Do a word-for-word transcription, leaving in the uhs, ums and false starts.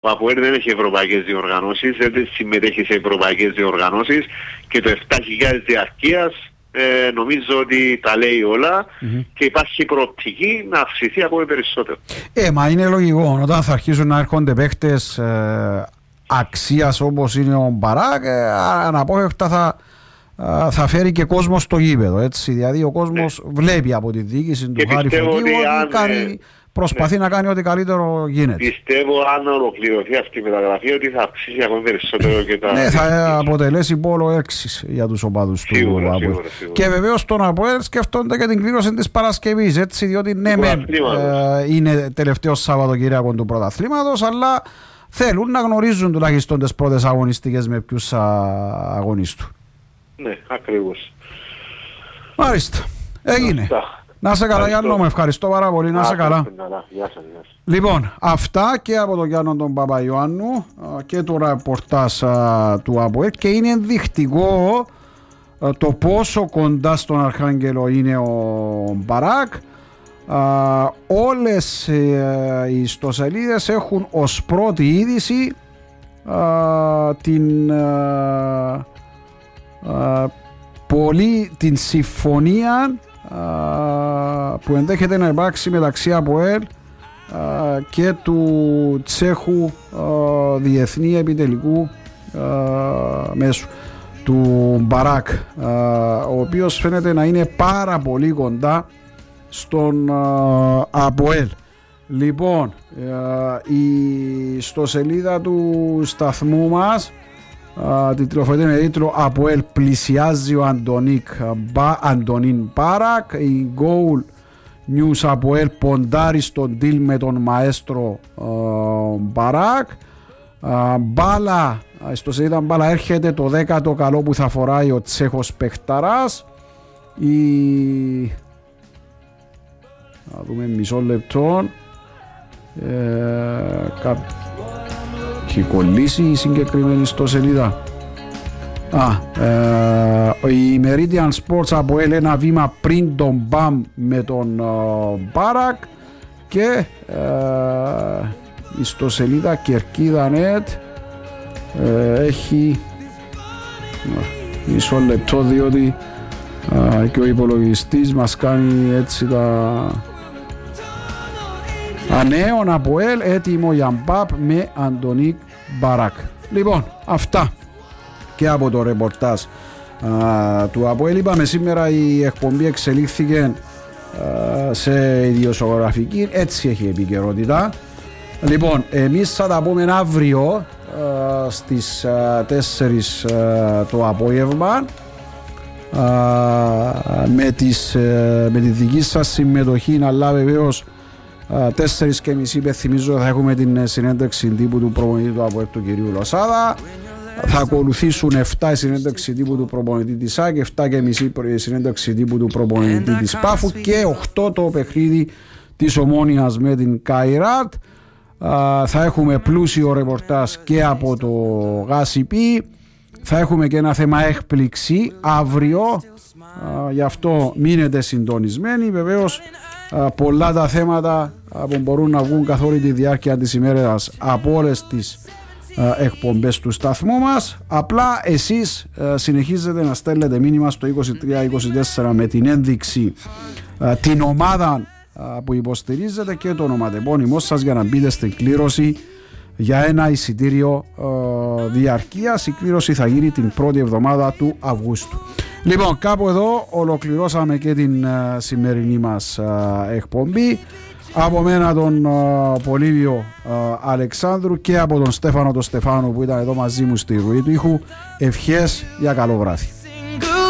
Ο ΑΠΟΕΛ δεν έχει ευρωπαϊκές διοργανώσεις, δεν συμμετέχει σε ευρωπαϊκές διοργανώσεις και το επτά χιλιάδες διαρκείας ε, νομίζω ότι τα λέει όλα mm-hmm. και υπάρχει προοπτική να αυξηθεί ακόμα περισσότερο. Ε, μα είναι λογικό, όταν θα αρχίσουν να έρχονται παίχτες ε, αξίας όπως είναι ο Μπαράκ, ε, αναπόφευκτα θα, ε, θα φέρει και κόσμο στο γήπεδο, έτσι, δηλαδή ο κόσμος ναι. βλέπει από τη διοίκηση του Χάρη Φωτίου ότι κάνει... Προσπαθεί ναι. να κάνει ό,τι καλύτερο γίνεται. Πιστεύω αν ολοκληρωθεί αυτή η μεταγραφή ότι θα αυξήσει ακόμα περισσότερο και τα... Ναι, θα αποτελέσει πόλο έξι για τους οπαδούς του ΑΠΟΕΛ. Και βεβαίως τον ΑΠΟΕΛ σκέφτονται και την κλήρωση της Παρασκευής, έτσι, διότι ναι, με, ε, είναι τελευταίο Σαββατοκύριακο του πρωταθλήματος, αλλά θέλουν να γνωρίζουν τουλάχιστον τις πρώτες αγωνιστικές με ποιους αγωνίστου. Ναι, ακριβώς. Μάλιστα, έγινε. Αυτά. Να σε καλά Γιάννο, με ευχαριστώ πάρα πολύ, να σε καλά. Γεια σας, γεια σας. Λοιπόν, αυτά και από τον Γιάννο τον Παπαϊωάννου και το ρεπορτάζ του ΑΠΟΕΛ, και είναι ενδεικτικό το πόσο κοντά στον Αρχάγγελο είναι ο Μπαράκ. Όλες οι ιστοσελίδες έχουν ως πρώτη είδηση την πολύ την συμφωνία που ενδέχεται να υπάρξει μεταξύ ΑΠΟΕΛ και του Τσέχου διεθνή επιτελικού μέσου του Μπαράκ, ο οποίος φαίνεται να είναι πάρα πολύ κοντά στον ΑΠΟΕΛ. Λοιπόν, η ιστοσελίδα του σταθμού μας τιτλοφορείται με τίτλο «ΑΠΟΕΛ πλησιάζει ο Αντωνίκ Μπα, Αντωνίν Μπάρακ». Η Goal News ΑΠΟΕΛ ποντάρει στον deal με τον μαέστρο Μπαράκ. Μπάλα, στο σελίδα Μπάλα έρχεται το δέκατο καλό που θα φοράει ο Τσέχος παιχταράς. Η... Θα δούμε μισό λεπτό. Ε, κα... Έχει κολλήσει η συγκεκριμένη ιστοσελίδα. Α, ε, η Meridian Sports ΑΠΟΕΛ ένα βήμα πριν τον Μπαμ με τον uh, Μπάρακ, και uh, η ιστοσελίδα Κερκίδα τελεία νετ uh, έχει uh, μισό λεπτό, διότι uh, και ο υπολογιστής μας κάνει έτσι τα... Ανέων ΑΠΟΕΛ έτοιμο για Μπαπ με Αντωνίκ Μπαράκ. Λοιπόν, αυτά και από το ρεπορτάζ α, του ΑΠΟΕΛ. Είπαμε σήμερα η εκπομπή εξελίχθηκε α, σε ιδιοσιογραφική, έτσι έχει επικαιρότητα. Λοιπόν, εμείς θα τα πούμε αύριο α, στις α, τέσσερις α, το απόγευμα α, με, τις, α, με τη δική σας συμμετοχή, αλλά βεβαίως τέσσερις και μισή υπενθυμίζω θα έχουμε την συνέντευξη τύπου του προπονητή του ΑΠΟΕΛ του κυρίου Λοσάδα. Θα ακολουθήσουν επτά η συνέντευξη τύπου του προπονητή της ΑΕΚ, επτά και μισή η συνέντευξη τύπου του προπονητή της ΠΑΦΟΥ και οκτώ το παιχνίδι της Ομόνοιας με την Καϊράτ. Θα έχουμε πλούσιο ρεπορτάζ και από το ΓΑΣΥΠΗ. Θα έχουμε και ένα θέμα έκπληξη αύριο, γι' αυτό μείνετε συντονισμένοι. Βεβαίως πολλά τα θέματα που μπορούν να βγουν καθ' όλη τη διάρκεια της ημέρας από όλες τις εκπομπές του σταθμού μας. Απλά εσείς συνεχίζετε να στέλνετε μήνυμα στο είκοσι τρία είκοσι τέσσερα με την ένδειξη την ομάδα που υποστηρίζετε και το ονοματεπώνυμό σας για να μπείτε στην κλήρωση για ένα εισιτήριο διαρκείας. Η κλήρωση θα γίνει την πρώτη εβδομάδα του Αυγούστου. Λοιπόν, κάπου εδώ ολοκληρώσαμε και την uh, σημερινή μας uh, εκπομπή. Από μένα τον uh, Πολύβιο uh, Αλεξάνδρου και από τον Στέφανο τον Στεφάνου που ήταν εδώ μαζί μου στη ροή του ήχου, ευχές για καλό βράδυ.